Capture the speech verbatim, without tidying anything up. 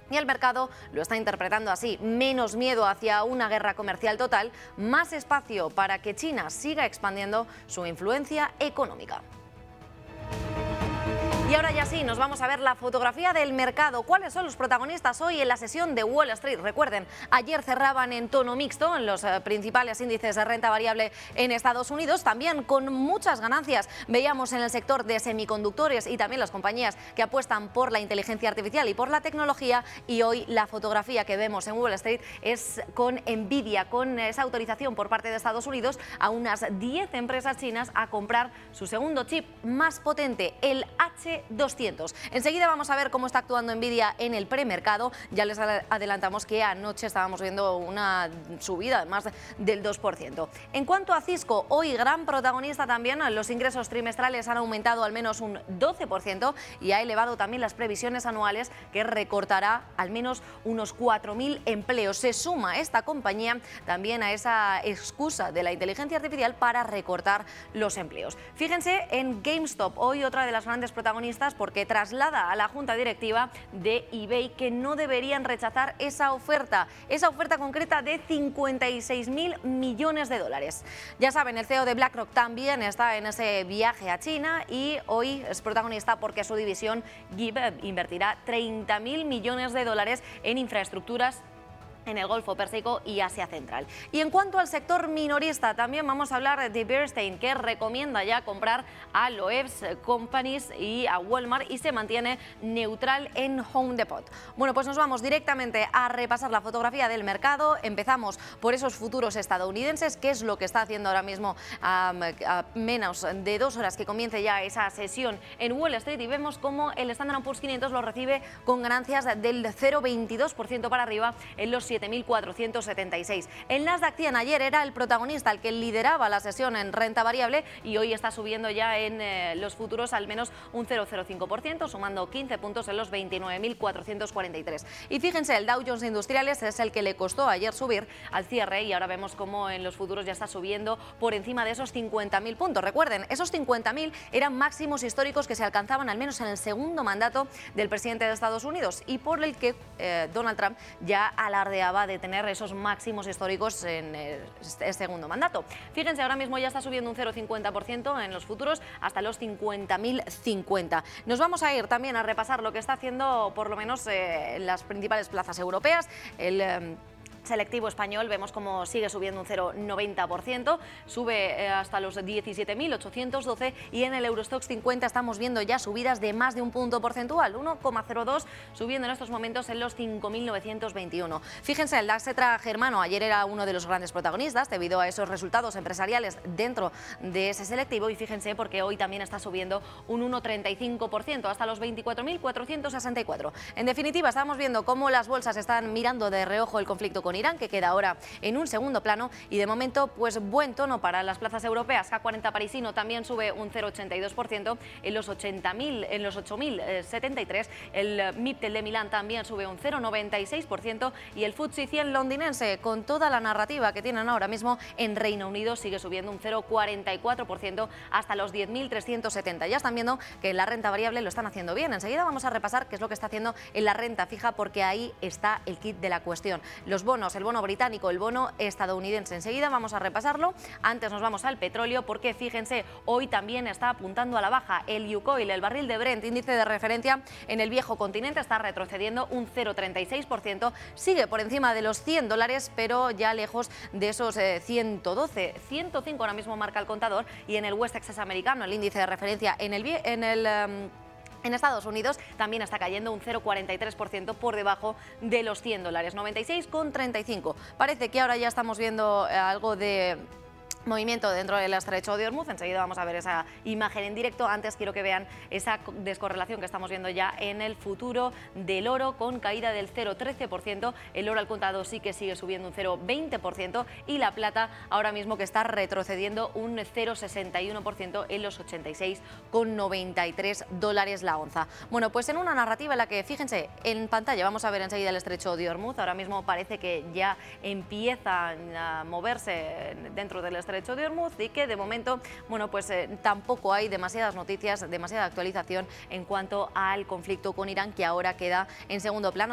Y el mercado lo está interpretando así: menos miedo hacia una guerra comercial total, más espacio para que China siga expandiendo su influencia económica. Y ahora ya sí, nos vamos a ver la fotografía del mercado. ¿Cuáles son los protagonistas hoy en la sesión de Wall Street? Recuerden, ayer cerraban en tono mixto en los eh, principales índices de renta variable en Estados Unidos, también con muchas ganancias. Veíamos en el sector de semiconductores y también las compañías que apuestan por la inteligencia artificial y por la tecnología. Y hoy la fotografía que vemos en Wall Street es con Nvidia, con esa autorización por parte de Estados Unidos a unas diez empresas chinas a comprar su segundo chip más potente, el H doscientos. Enseguida vamos a ver cómo está actuando Nvidia en el premercado. Ya les adelantamos que anoche estábamos viendo una subida de más del dos por ciento. En cuanto a Cisco, hoy gran protagonista también. Los ingresos trimestrales han aumentado al menos un doce por ciento y ha elevado también las previsiones anuales, que recortará al menos unos cuatro mil empleos. Se suma esta compañía también a esa excusa de la inteligencia artificial para recortar los empleos. Fíjense en GameStop, hoy otra de las grandes protagonistas, porque traslada a la junta directiva de eBay que no deberían rechazar esa oferta, esa oferta concreta de cincuenta y seis mil millones de dólares. Ya saben, el C E O de BlackRock también está en ese viaje a China y hoy es protagonista porque su división GitHub invertirá treinta mil millones de dólares en infraestructuras en el Golfo Pérsico y Asia Central. Y en cuanto al sector minorista, también vamos a hablar de Bernstein, que recomienda ya comprar a Loews Companies y a Walmart y se mantiene neutral en Home Depot. Bueno, pues nos vamos directamente a repasar la fotografía del mercado. Empezamos por esos futuros estadounidenses, que es lo que está haciendo ahora mismo a, a menos de dos horas que comience ya esa sesión en Wall Street, y vemos cómo el Standard and Poor's quinientos lo recibe con ganancias del cero coma veintidós por ciento para arriba en los siete mil cuatrocientos setenta y seis. El Nasdaq cien ayer era el protagonista, el que lideraba la sesión en renta variable, y hoy está subiendo ya en eh, los futuros al menos un cero coma cero cinco por ciento, sumando quince puntos en los veintinueve mil cuatrocientos cuarenta y tres. Y fíjense, el Dow Jones Industriales es el que le costó ayer subir al cierre, y ahora vemos cómo en los futuros ya está subiendo por encima de esos cincuenta mil puntos. Recuerden, esos cincuenta mil eran máximos históricos que se alcanzaban al menos en el segundo mandato del presidente de Estados Unidos, y por el que eh, Donald Trump ya alardeaba de tener esos máximos históricos en el segundo mandato. Fíjense, ahora mismo ya está subiendo un cero coma cincuenta por ciento en los futuros hasta los cincuenta mil cincuenta. Nos vamos a ir también a repasar lo que está haciendo por lo menos eh, en las principales plazas europeas. El eh, selectivo español vemos como sigue subiendo un cero coma noventa por ciento, sube eh, hasta los diecisiete mil ochocientos doce, y en el Eurostoxx cincuenta estamos viendo ya subidas de más de un punto porcentual, uno coma cero dos, subiendo en estos momentos en los cinco mil novecientos veintiuno. Fíjense, el DAX germano ayer era uno de los grandes protagonistas debido a esos resultados empresariales dentro de ese selectivo, y fíjense porque hoy también está subiendo un uno coma treinta y cinco por ciento hasta los veinticuatro mil cuatrocientos sesenta y cuatro. En definitiva, estamos viendo cómo las bolsas están mirando de reojo el conflicto con Irán, que queda ahora en un segundo plano, y de momento pues buen tono para las plazas europeas. K cuarenta parisino también sube un cero coma ochenta y dos por ciento en los ochenta mil, en los ocho mil setenta y tres. El MIPTEL de Milán también sube un cero coma noventa y seis por ciento, y el F T S E cien londinense, con toda la narrativa que tienen ahora mismo en Reino Unido, sigue subiendo un cero coma cuarenta y cuatro por ciento hasta los diez mil trescientos setenta. Ya están viendo que en la renta variable lo están haciendo bien. Enseguida vamos a repasar qué es lo que está haciendo en la renta fija, porque ahí está el kit de la cuestión. Los bonos, el bono británico, el bono estadounidense. Enseguida vamos a repasarlo. Antes nos vamos al petróleo, porque fíjense, hoy también está apuntando a la baja el Ucoil, el barril de Brent, índice de referencia en el viejo continente, está retrocediendo un cero coma treinta y seis por ciento, sigue por encima de los cien dólares, pero ya lejos de esos eh, ciento doce, ciento cinco ahora mismo marca el contador, y en el West Texas americano, el índice de referencia en el, en el um, En Estados Unidos también está cayendo un cero coma cuarenta y tres por ciento por debajo de los cien dólares, noventa y seis coma treinta y cinco. Parece que ahora ya estamos viendo algo de movimiento dentro del estrecho de Hormuz. Enseguida vamos a ver esa imagen en directo. Antes quiero que vean esa descorrelación que estamos viendo ya en el futuro del oro, con caída del cero coma trece por ciento. El oro al contado sí que sigue subiendo un cero coma veinte por ciento, y la plata ahora mismo que está retrocediendo un cero coma sesenta y uno por ciento en los ochenta y seis coma noventa y tres dólares la onza. Bueno, pues en una narrativa en la que, fíjense, en pantalla vamos a ver enseguida el estrecho de Hormuz. Ahora mismo parece que ya empiezan a moverse dentro del estrecho de Hormuz, y que de momento, bueno, pues eh, tampoco hay demasiadas noticias, demasiada actualización en cuanto al conflicto con Irán, que ahora queda en segundo plano.